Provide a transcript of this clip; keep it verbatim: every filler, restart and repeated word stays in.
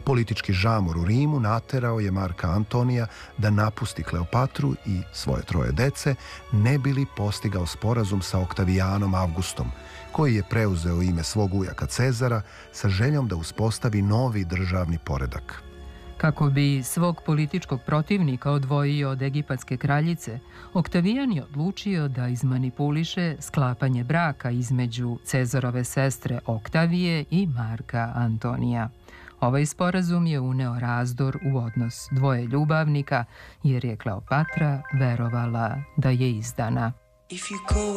Politički žamor u Rimu naterao je Marka Antonija da napusti Kleopatru i svoje troje dece, ne bi li postigao sporazum sa Oktavijanom Avgustom, koji je preuzeo ime svog ujaka Cezara sa željom da uspostavi novi državni poredak. Kako bi svog političkog protivnika odvojio od egipatske kraljice, Oktavijan je odlučio da izmanipuliše sklapanje braka između Cezarove sestre Oktavije i Marka Antonija. Ovaj sporazum je uneo razdor u odnos dvoje ljubavnika, jer je Kleopatra verovala da je izdana.